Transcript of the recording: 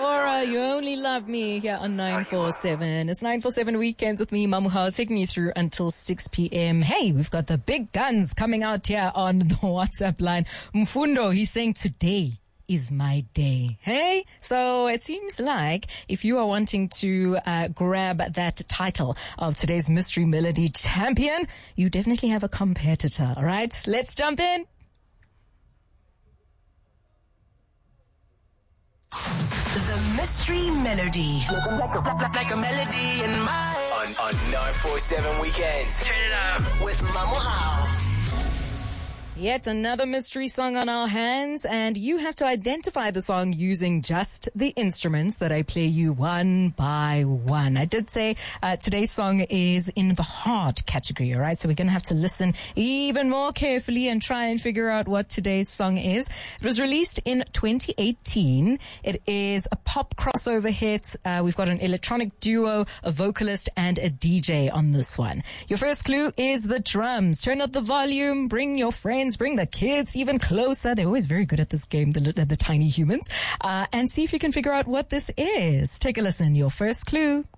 Sephora, You Only Love Me here on 947. It's 947 Weekends with me, Mamuha, taking you through until 6 p.m. Hey, we've got the big guns coming out here on the WhatsApp line. Mfundo, he's saying today is my day. Hey, so it seems like if you are wanting to grab that title of today's Mystery Melody champion, you definitely have a competitor. All right, let's jump in. The Mystery Melody. Like a melody in my on 947 Weekends. Turn it up with Mamuha. Yet another mystery song on our hands, and you have to identify the song using just the instruments that I play you one by one. I did say today's song is in the hard category, all right? So we're going to have to listen even more carefully and try and figure out what today's song is. It was released in 2018. It is a pop crossover hit. We've got an electronic duo, a vocalist, and a DJ on this one. Your first clue is the drums. Turn up the volume, bring your friends, bring the kids even closer. They're always very good at this game, the tiny humans. And see if you can figure out what this is. Take a listen. Your first clue.